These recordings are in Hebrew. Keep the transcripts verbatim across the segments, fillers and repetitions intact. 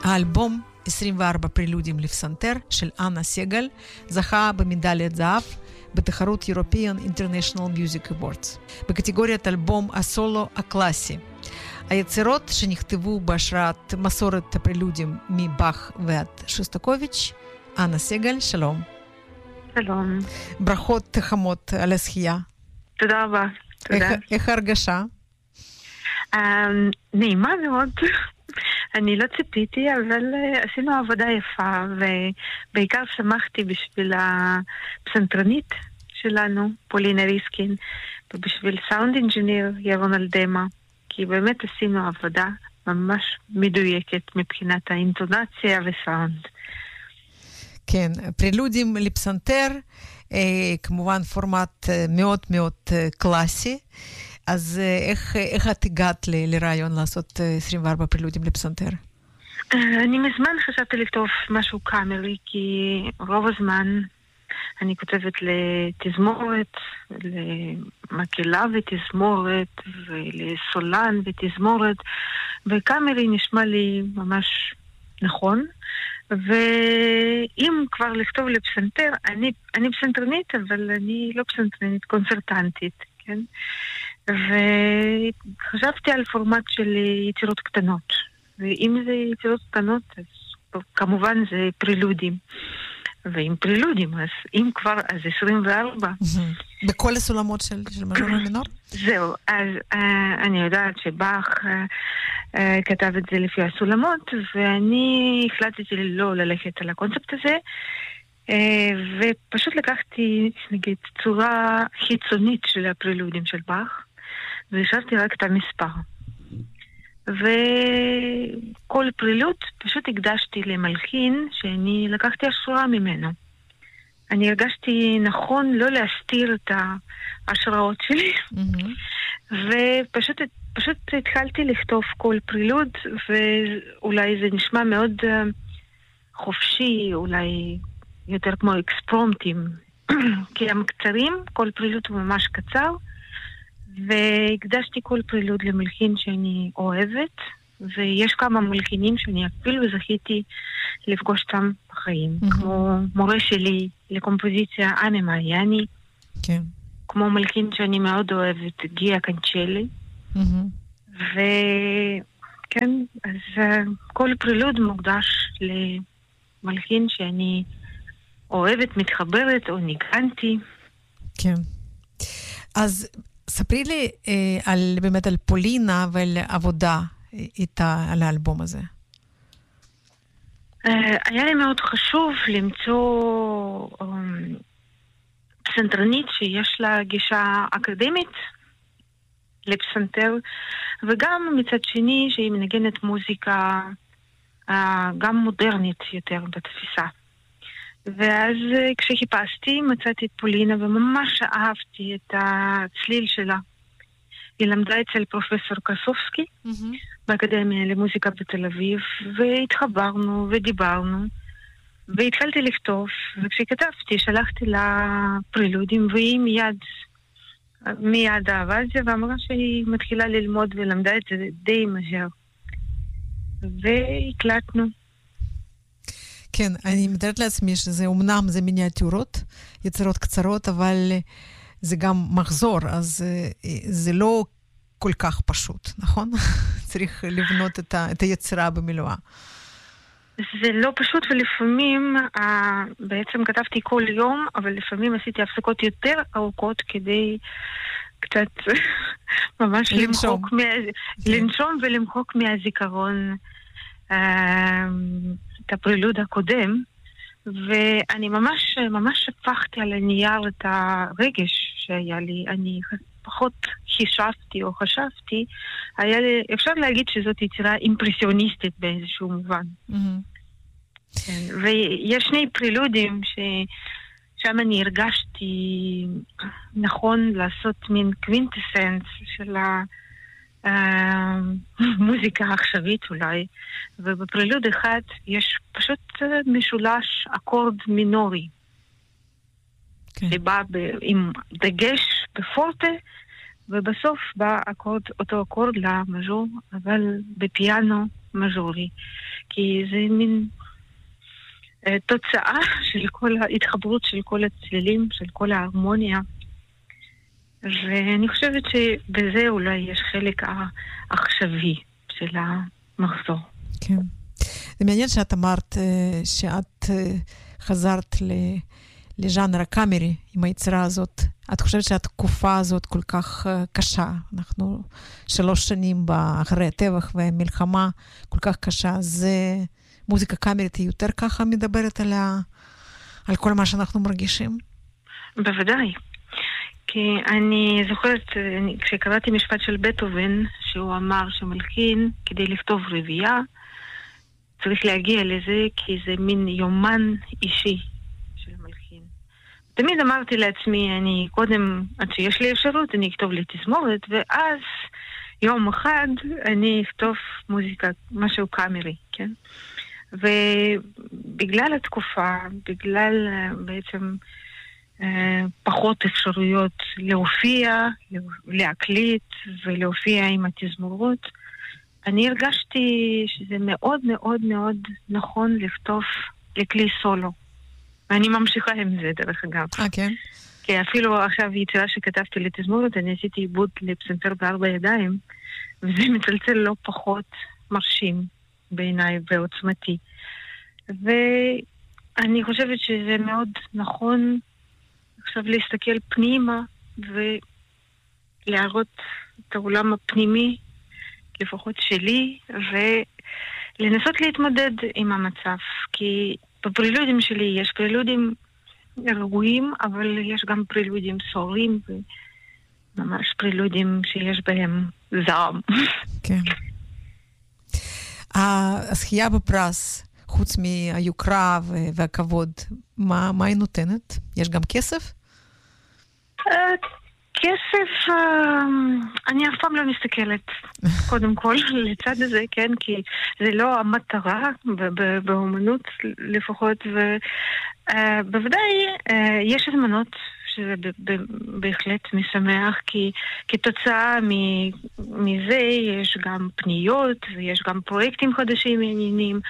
האלבום עשרים וארבע פרילודים לפסנתר של אנה סגל זכה במדליית זהב בתחרות European International Music Awards בקטגוריית אלבום הסולו הקלאסי. היצירות שנכתבו בהשראת מסורת הפרילודים מבאך ועד שוסטקוביץ'. אנה סגל, שלום. שלום. ברכות חמות על הזכייה. תודה רבה. תודה. איך, איך הרגשה? Um, נעימה מאוד. אני לא ציפיתי, אבל uh, עשינו עבודה יפה, ובעיקר שמחתי בשביל הפסנתרנית שלנו, פולינה ריסקין, ובשביל סאונד אינג'יניר ירון אלדמה, כי באמת עשינו עבודה ממש מדויקת מבחינת האינטונציה וסאונד. כן, פרילודים לפסנתר, אה, כמובן פורמט אה, מאוד מאוד אה, קלאסי, אז אה, איך, איך את הגעת ל, לרעיון לעשות אה, עשרים וארבע פרילודים לפסנתר? אני מזמן חשבתי לכתוב משהו קאמרי, כי רוב הזמן אני כותבת לתזמורת, למקהלה ותזמורת, ולסולן ותזמורת, וקאמרי נשמע לי ממש נכון. ואם כבר לכתוב לפסנתר, אני, אני פסנתרנית, אבל אני לא פסנתרנית, קונצרטנטית, כן? וחשבתי על פורמט של יצירות קטנות. ואם זה יצירות קטנות, אז כמובן זה פרילודים. ועם פרילודים, אז אם כבר, אז עשרים וארבע. בכל הסולמות של, של מז'ור ומינור? זהו, אז uh, אני יודעת שבאך uh, uh, כתב את זה לפי הסולמות, ואני החלטתי לא ללכת על הקונספט הזה, uh, ופשוט לקחתי, נגיד, צורה חיצונית של הפרילודים של באך, והשארתי רק את המספר. וכל פרילוד פשוט הקדשתי למלחין שאני לקחתי השראה ממנו. אני הרגשתי נכון לא להסתיר את ההשראות שלי, mm-hmm. ופשוט פשוט התחלתי לכתוב כל פרילוד, ואולי זה נשמע מאוד uh, חופשי, אולי יותר כמו אקספרומטים, כי הם קצרים, כל פרילוד הוא ממש קצר, והקדשתי כל פרילוד למלחין שאני אוהבת, ויש כמה מלחינים שאני אפילו זכיתי לפגוש אותם בחיים, mm-hmm. כמו מורה שלי לקומפוזיציה אנה מעייני, כן. כמו מלחין שאני מאוד אוהבת, גיה קנצ'לי, mm-hmm. וכן, אז uh, כל פרילוד מוקדש למלחין שאני אוהבת, מתחברת או ניגנתי. כן. אז ספרי לי אה, על, באמת על פולינה ועל עבודה איתה על האלבום הזה. Uh, היה לי מאוד חשוב למצוא um, פסנתרנית שיש לה גישה אקדמית לפסנתר, וגם מצד שני שהיא מנגנת מוזיקה uh, גם מודרנית יותר בתפיסה. ואז uh, כשחיפשתי מצאתי את פולינה וממש אהבתי את הצליל שלה. היא למדה אצל פרופסור קסובסקי, mm-hmm. באקדמיה למוזיקה בתל אביב, והתחברנו ודיברנו, והתחלתי לכתוב, וכשכתבתי שלחתי לה פרילודים, והיא מיד, מיד אהבה את זה, ואמרה שהיא מתחילה ללמוד ולמדה את זה די מהר. והקלטנו. כן, אני מתארת לעצמי שזה אומנם זה מיניאטורות, יצירות קצרות, אבל זה גם מחזור, אז זה לא כל כך פשוט, נכון? צריך לבנות את, ה, את היצירה במילואה. זה לא פשוט, ולפעמים uh, בעצם כתבתי כל יום, אבל לפעמים עשיתי הפסקות יותר ארוכות כדי קצת ממש לנשום. למחוק, מה, לנשום ולמחוק מהזיכרון uh, את הפרילוד הקודם, ואני ממש, ממש הפכתי על הנייר את הרגש שהיה לי. אני פחות חישבתי או חשבתי, היה לי, אפשר להגיד שזאת יצירה אימפרסיוניסטית באיזשהו מובן. Mm-hmm. כן, ויש שני פרילודים ששם אני הרגשתי נכון לעשות מין קווינטסנס של המוזיקה העכשווית אולי, ובפרילוד אחד יש פשוט משולש אקורד מינורי. Okay. שבא ב- עם דגש בפורטה, ובסוף בא אקורד, אותו אקורד למז'ור, אבל בפיאנו מז'ורי. כי זה מין uh, תוצאה של כל ההתחברות של כל הצלילים, של כל ההרמוניה. ואני חושבת שבזה אולי יש חלק העכשווי של המחזור. כן. זה מעניין שאת אמרת שאת חזרת לז'אנר הקאמרי עם היצירה הזאת. את חושבת שהתקופה הזאת כל כך קשה. אנחנו שלוש שנים אחרי הטבח והמלחמה כל כך קשה. זה מוזיקה קאמרית היא יותר ככה מדברת על, ה... על כל מה שאנחנו מרגישים? בוודאי. כי אני זוכרת, אני, כשקראתי משפט של בטהובן, שהוא אמר שמלחין, כדי לכתוב רביעייה, צריך להגיע לזה, כי זה מין יומן אישי של מלחין. תמיד אמרתי לעצמי, אני קודם, עד שיש לי אפשרות, אני אכתוב לי תזמורת, ואז יום אחד אני אכתוב מוזיקה, משהו קאמרי, כן? ובגלל התקופה, בגלל בעצם פחות אפשרויות להופיע, להקליט ולהופיע עם התזמורות, אני הרגשתי שזה מאוד מאוד מאוד נכון לכתוב לכלי סולו. ואני ממשיכה עם זה דרך אגב. אה, כן? כי אפילו עכשיו יצירה שכתבתי לתזמורת, אני עשיתי עיבוד לפסנתר בארבע ידיים, וזה מצלצל לא פחות מרשים בעיניי ועוצמתי. ואני חושבת שזה מאוד נכון עכשיו להסתכל פנימה ולהראות את העולם הפנימי, לפחות שלי, ולנסות להתמודד עם המצב. כי בפרילודים שלי יש פרילודים רגועים, אבל יש גם פרילודים סוערים, וממש פרילודים שיש בהם זעם. כן. הזכייה בפרס, חוץ מהיוקרה והכבוד, מה, מה היא נותנת? יש גם כסף? כסף, אני אף פעם לא מסתכלת, קודם כל, לצד הזה, כן, כי זה לא המטרה באומנות לפחות, ובוודאי יש הזמנות שזה בהחלט משמח, כי כתוצאה מזה יש גם פניות, ויש גם פרויקטים חדשים מעניינים,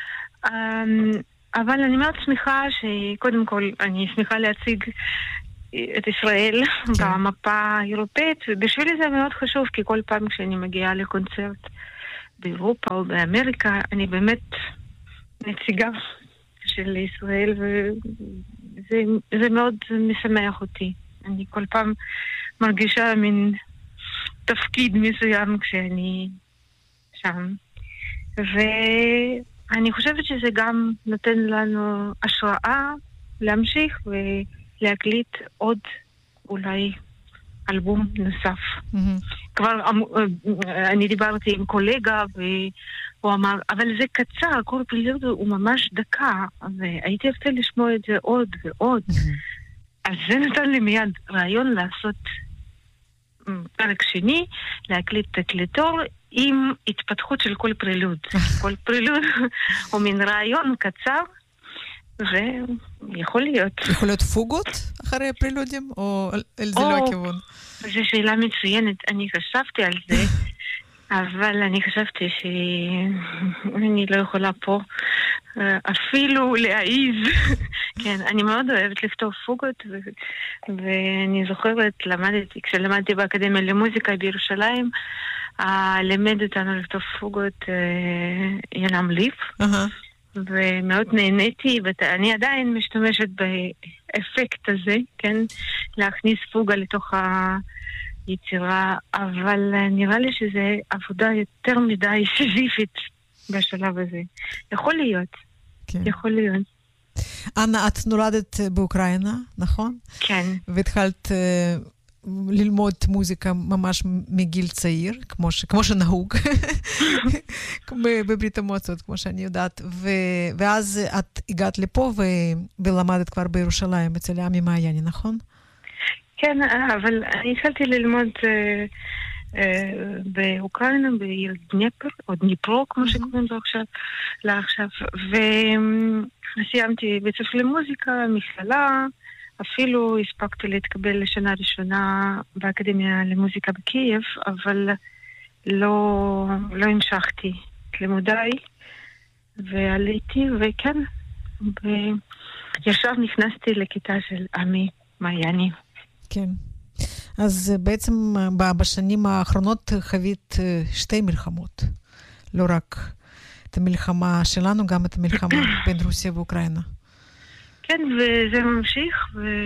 אבל אני מאוד שמחה שקודם כל אני שמחה להציג את ישראל במפה האירופאית, ובשבילי זה מאוד חשוב, כי כל פעם כשאני מגיעה לקונצרט באירופה או באמריקה, אני באמת נציגה של ישראל, וזה מאוד משמח אותי. אני כל פעם מרגישה מין תפקיד מסוים כשאני שם. ואני חושבת שזה גם נותן לנו השראה להמשיך ו... להקליט עוד אולי אלבום נוסף. Mm-hmm. כבר אני דיברתי עם קולגה והוא אמר, אבל זה קצר, כל פרילוד הוא ממש דקה, והייתי רוצה לשמוע את זה עוד ועוד. Mm-hmm. אז זה נתן לי מיד רעיון לעשות פרק שני, להקליט תקליטור עם התפתחות של כל פרילוד. כל פרילוד הוא מין רעיון קצר, ויכול להיות. יכול להיות פוגות אחרי הפרילודים, או זה לא הכיוון? זו שאלה מצוינת. אני חשבתי על זה, אבל אני חשבתי שאני לא יכולה פה אפילו להעיז. כן, אני מאוד אוהבת לכתוב פוגות, ואני זוכרת, למדתי, כשלמדתי באקדמיה למוזיקה בירושלים, למד אותנו לכתוב פוגות ינם ליף. אהה. ומאוד נהניתי, ואני עדיין משתמשת באפקט הזה, כן? להכניס פוגה לתוך היצירה, אבל נראה לי שזה עבודה יותר מדי סיזיפית בשלב הזה. יכול להיות. כן. יכול להיות. אנה, את נולדת באוקראינה, נכון? כן. והתחלת ללמוד מוזיקה ממש מגיל צעיר, כמו, ש, כמו שנהוג, בברית המועצות, כמו שאני יודעת. ו, ואז את הגעת לפה ו, ולמדת כבר בירושלים, אצל עמי מעייני, נכון? כן, אבל אני התחלתי ללמוד אה, אה, באוקראינה, בעיר דניפר, או דניפרו, כמו mm-hmm. שקוראים לו עכשיו, לעכשיו. וסיימתי בית ספר למוזיקה, מכללה, אפילו הספקתי להתקבל לשנה ראשונה באקדמיה למוזיקה בקייב, אבל לא, לא המשכתי את לימודיי, ועליתי, וכן, וישר נכנסתי לכיתה של עמי מעייני. כן. אז בעצם בשנים האחרונות חווית שתי מלחמות. לא רק את המלחמה שלנו, גם את המלחמה בין רוסיה ואוקראינה. כן, וזה ממשיך,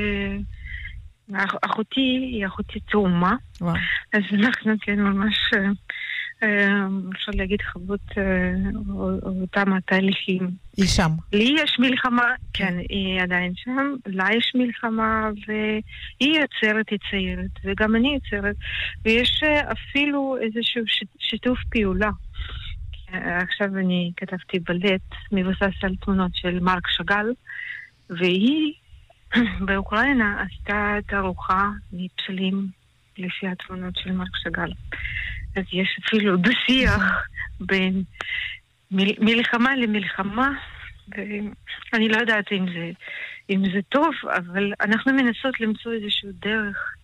ואחותי היא אחותי תאומה. וואו. אז אנחנו כן ממש, אפשר להגיד, חוות אותם התהליכים. היא שם. לי יש מלחמה, כן, היא עדיין שם, לה יש מלחמה, והיא יוצרת, היא ציירת, וגם אני יוצרת, ויש אפילו איזשהו שיתוף פעולה. עכשיו אני כתבתי בלט מבוסס על תמונות של מרק שאגאל, והיא באוקראינה עשתה תערוכה מפסלים לפי התמונות של מרק שאגאל. אז יש אפילו דו-שיח בין מ- מלחמה למלחמה, ואני לא יודעת אם זה, אם זה טוב, אבל אנחנו מנסות למצוא איזשהו דרך,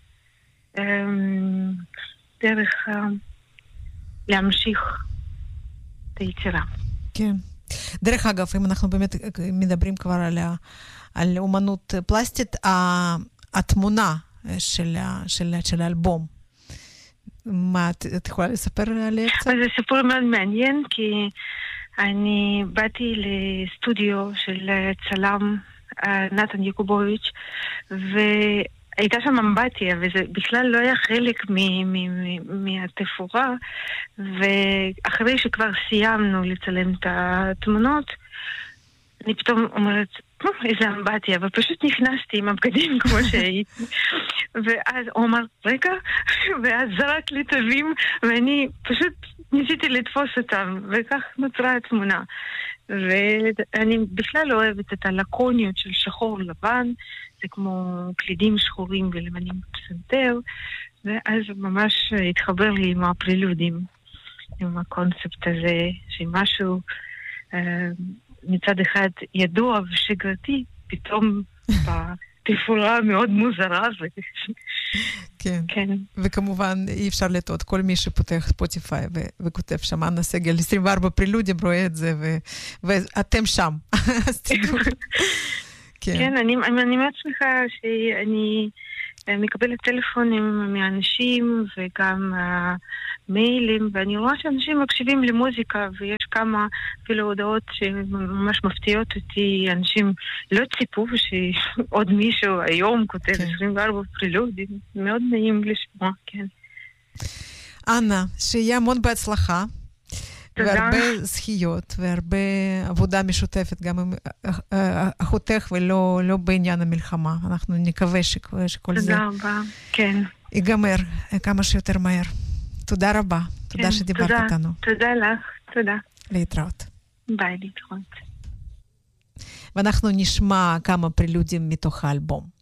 דרך להמשיך את היצירה. כן. דרך אגב, אם אנחנו באמת מדברים כבר על, על אומנות פלסטית, התמונה של, של, של האלבום, מה, את, את יכולה לספר עליה קצת? זה סיפור מאוד מעניין, כי אני באתי לסטודיו של צלם נתן יעקובוביץ', והייתה שם אמבטיה, וזה בכלל לא היה חלק מ- מ- מ- מהתפאורה, ואחרי שכבר סיימנו לצלם את התמונות, אני פתאום אומרת, איזה אמבטיה, ופשוט נכנסתי עם הבגדים כמו שהייתי. ואז הוא אמר, רגע, ואז זרק לי תווים, ואני פשוט ניסיתי לתפוס אותם, וכך נוצרה התמונה. ואני בכלל לא אוהבת את הלקוניות של שחור לבן, זה כמו קלידים שחורים ולבנים בפסנתר, ואז ממש התחבר לי עם הפרילודים, עם הקונספט הזה, שמשהו מצד אחד ידוע ושגרתי, פתאום בתפאורה מאוד מוזרה. כן. כן. וכמובן אי אפשר לטעות, כל מי שפותח ספוטיפיי ו- וכותב שם אנה סגל עשרים וארבע פרילודים רואה את זה, ו- ואתם שם. אז תדעו. כן, כן, אני, אני מאוד שמחה שאני מקבלת טלפונים מאנשים וגם מיילים, ואני רואה שאנשים מקשיבים למוזיקה, ויש כמה אפילו הודעות שממש מפתיעות אותי, אנשים לא ציפו שעוד מישהו היום כותב כן. עשרים וארבע פרילודים, מאוד נעים לשמוע, כן. אנה, שיהיה המון בהצלחה. והרבה זכיות, והרבה עבודה משותפת גם עם אחותך, ולא לא בעניין המלחמה. אנחנו נקווה שכל זה... תודה רבה, כן. ייגמר כמה שיותר מהר. תודה רבה. תודה כן, שדיברת תודה, איתנו. תודה לך, תודה. להתראות. ביי, להתראות. ואנחנו נשמע כמה פרילודים מתוך האלבום.